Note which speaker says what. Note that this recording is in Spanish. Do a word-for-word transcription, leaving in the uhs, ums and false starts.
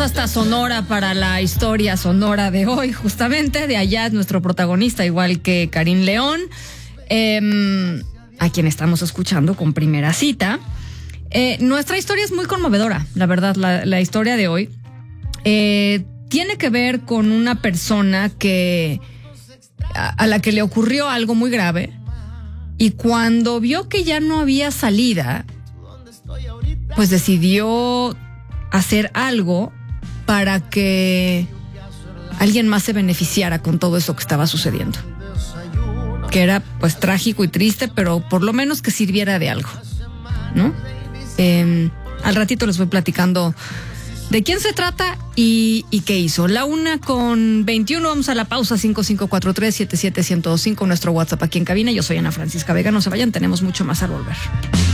Speaker 1: vamos hasta Sonora para la historia sonora de hoy, justamente. De allá es nuestro protagonista, igual que Karim León, eh, a quien estamos escuchando con Primera Cita. Eh, nuestra historia es muy conmovedora, la verdad, la, la historia de hoy. Eh, tiene que ver con una persona que a, a la que le ocurrió algo muy grave, y cuando vio que ya no había salida, pues decidió hacer algo para que alguien más se beneficiara con todo eso que estaba sucediendo, que era pues trágico y triste, pero por lo menos que sirviera de algo, ¿no? Eh, al ratito les voy platicando de quién se trata y, y qué hizo. La una con veintiuno, vamos a la pausa. Cinco cinco cuatro tres siete siete uno cero dos cinco, nuestro WhatsApp aquí en cabina. Yo soy Ana Francisca Vega, no se vayan, tenemos mucho más al volver.